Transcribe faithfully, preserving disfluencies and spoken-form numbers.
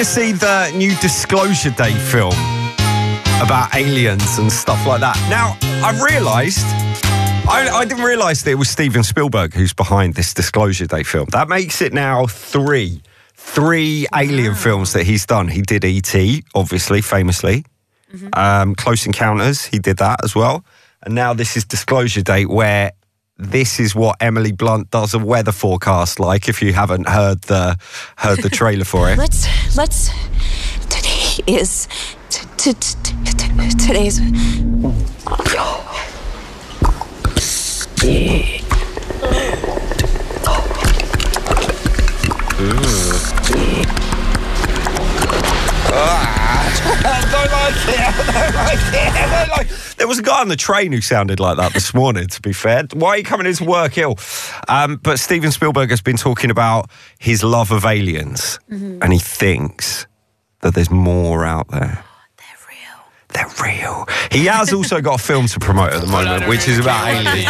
See the new Disclosure Day film about aliens and stuff like that. Now, I've realised, I, I didn't realise that it was Steven Spielberg who's behind this Disclosure Day film. That makes it now three, three wow. alien films that he's done. He did E T, obviously, famously. Mm-hmm. Um, Close Encounters, he did that as well. And now this is Disclosure Day, where this is what Emily Blunt does a weather forecast like, if you haven't heard the heard the trailer for it. Let's, let's, today is, t- t- t- t- today's, I don't like it. I don't like it. I don't like it. There was a guy on the train who sounded like that this morning, to be fair. Why are you coming into work ill? Um, but Steven Spielberg has been talking about his love of aliens, mm-hmm. and he thinks that there's more out there. They're real. They're real. He has also got a film to promote at the moment, which is about aliens.